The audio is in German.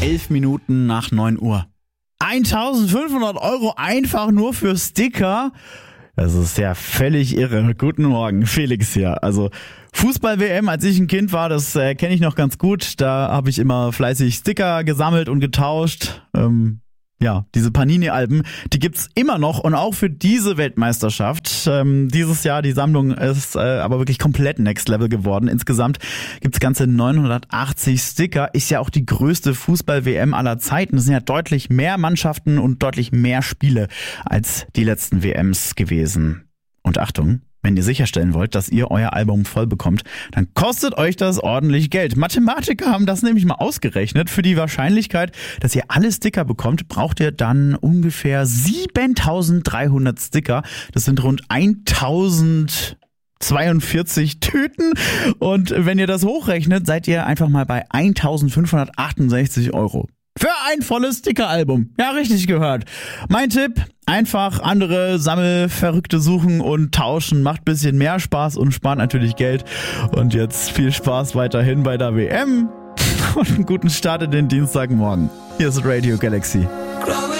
11 Minuten nach 9 Uhr. 1.500 € einfach nur für Sticker? Das ist ja völlig irre. Guten Morgen, Felix hier. Also Fußball-WM, als ich ein Kind war, das kenne ich noch ganz gut. Da habe ich immer fleißig Sticker gesammelt und getauscht. Diese Panini-Alben, die gibt's immer noch und auch für diese Weltmeisterschaft. Dieses Jahr, die Sammlung ist aber wirklich komplett Next Level geworden. Insgesamt gibt's ganze 980 Sticker. Ist ja auch die größte Fußball-WM aller Zeiten. Es sind ja deutlich mehr Mannschaften und deutlich mehr Spiele als die letzten WMs gewesen. Und Achtung, wenn ihr sicherstellen wollt, dass ihr euer Album voll bekommt, dann kostet euch das ordentlich Geld. Mathematiker haben das nämlich mal ausgerechnet. Für die Wahrscheinlichkeit, dass ihr alle Sticker bekommt, braucht ihr dann ungefähr 7.300 Sticker. Das sind rund 1.042 Tüten. Und wenn ihr das hochrechnet, seid ihr einfach mal bei 1.568 €. Für ein volles Sticker-Album. Ja, richtig gehört. Mein Tipp, einfach andere Sammelverrückte suchen und tauschen. Macht ein bisschen mehr Spaß und spart natürlich Geld. Und jetzt viel Spaß weiterhin bei der WM und einen guten Start in den Dienstagmorgen. Hier ist Radio Galaxy.